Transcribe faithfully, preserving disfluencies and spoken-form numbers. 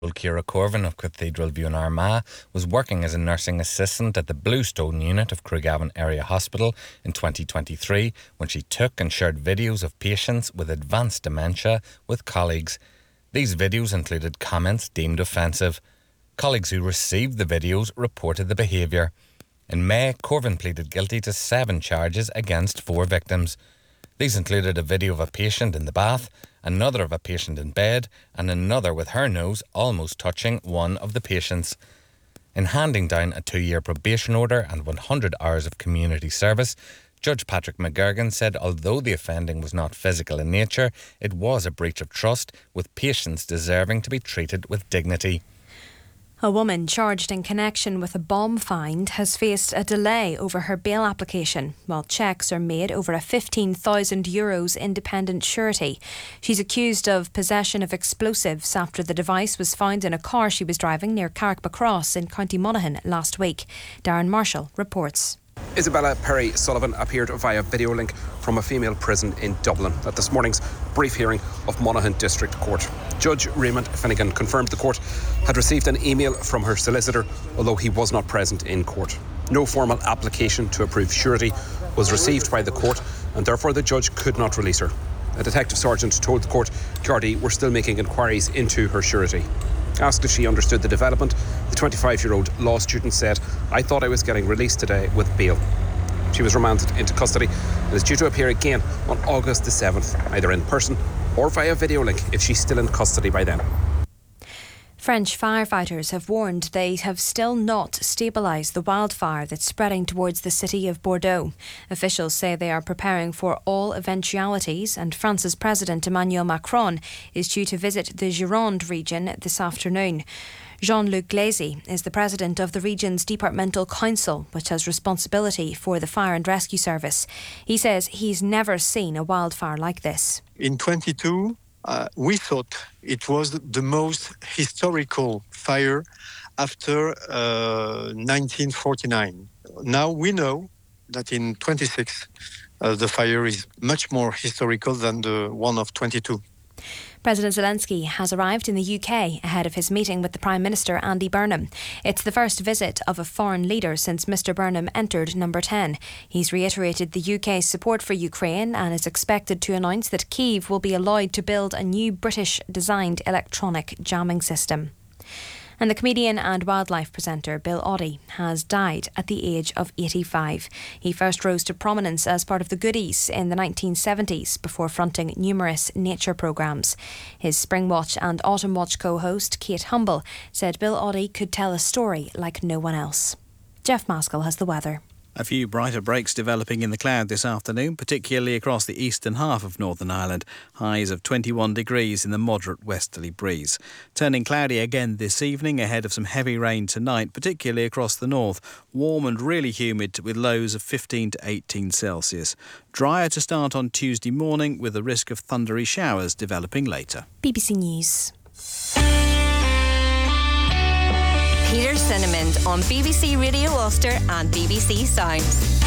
Ciara Corvin of Cathedral View in Armagh was working as a nursing assistant at the Bluestone unit of Craigavon Area Hospital in twenty twenty-three when she took and shared videos of patients with advanced dementia with colleagues. These videos included comments deemed offensive. Colleagues who received the videos reported the behaviour. In May, Corvin pleaded guilty to seven charges against four victims. These included a video of a patient in the bath, another of a patient in bed, and another with her nose almost touching one of the patients. In handing down a two-year probation order and one hundred hours of community service, Judge Patrick McGurgan said although the offending was not physical in nature, it was a breach of trust, with patients deserving to be treated with dignity. A woman charged in connection with a bomb find has faced a delay over her bail application while checks are made over a fifteen thousand euros independent surety. She's accused of possession of explosives after the device was found in a car she was driving near Carrickbacross in County Monaghan last week. Darren Marshall reports. Isabella Perry Sullivan appeared via video link from a female prison in Dublin at this morning's brief hearing of Monaghan District Court. Judge Raymond Finnegan confirmed the court had received an email from her solicitor, although he was not present in court. No formal application to approve surety was received by the court, and therefore the judge could not release her. A detective sergeant told the court Gardaí were still making inquiries into her surety. Asked if she understood the development, the twenty-five-year-old law student said, "I thought I was getting released today with bail." She was remanded into custody and is due to appear again on August the seventh, either in person or via video link if she's still in custody by then. French firefighters have warned they have still not stabilised the wildfire that's spreading towards the city of Bordeaux. Officials say they are preparing for all eventualities, and France's President Emmanuel Macron is due to visit the Gironde region this afternoon. Jean-Luc Glazy is the president of the region's departmental council, which has responsibility for the fire and rescue service. He says he's never seen a wildfire like this. In twenty-two, Uh, we thought it was the most historical fire after uh, nineteen forty-nine. Now we know that in twenty-six, uh, the fire is much more historical than the one of twenty-two. President Zelensky has arrived in the U K ahead of his meeting with the Prime Minister Andy Burnham. It's the first visit of a foreign leader since Mr Burnham entered number ten. He's reiterated the U K's support for Ukraine and is expected to announce that Kyiv will be allowed to build a new British-designed electronic jamming system. And the comedian and wildlife presenter Bill Oddie has died at the age of eighty-five. He first rose to prominence as part of the Goodies in the nineteen seventies before fronting numerous nature programmes. His Spring Watch and Autumn Watch co-host Kate Humble said Bill Oddie could tell a story like no one else. Jeff Maskell has the weather. A few brighter breaks developing in the cloud this afternoon, particularly across the eastern half of Northern Ireland. Highs of twenty-one degrees in the moderate westerly breeze. Turning cloudy again this evening ahead of some heavy rain tonight, particularly across the north. Warm and really humid with lows of fifteen to eighteen Celsius. Drier to start on Tuesday morning with the risk of thundery showers developing later. B B C News. Peter Cinnamon on B B C Radio Ulster and B B C Sounds.